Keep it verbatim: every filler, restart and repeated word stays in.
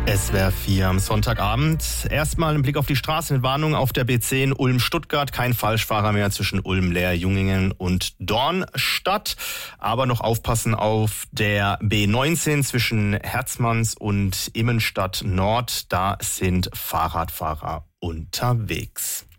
S W R vier am Sonntagabend. Erstmal ein Blick auf die Straßenwarnung auf der B zehn Ulm-Stuttgart. Kein Falschfahrer mehr zwischen Ulm, Leer, Jungingen und Dornstadt. Aber noch aufpassen auf der B neunzehn zwischen Herzmanns und Immenstadt Nord. Da sind Fahrradfahrer unterwegs.